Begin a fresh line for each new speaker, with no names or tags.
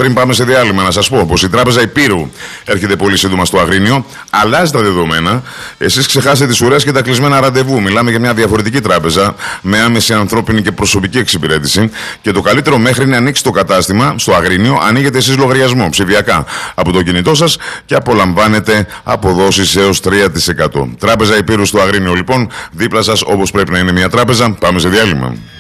πριν πάμε σε διάλειμμα, να σας πω πως η Τράπεζα Υπήρου έρχεται πολύ σύντομα στο Αγρίνιο. Αλλάζει τα δεδομένα. Εσείς ξεχάσετε τις ουρές και τα κλεισμένα ραντεβού. Μιλάμε για μια διαφορετική τράπεζα με άμεση ανθρώπινη και προσωπική εξυπηρέτηση. Και το καλύτερο, μέχρι να ανοίξει το κατάστημα στο Αγρίνιο, ανοίγετε εσείς λογαριασμό ψηφιακά από το κινητό σας και απολαμβάνετε αποδόσεις έως 3%. Τράπεζα Υπήρου στο Αγρίνιο, λοιπόν, δίπλα σας όπως πρέπει να είναι μια τράπεζα. Πάμε σε διάλειμμα.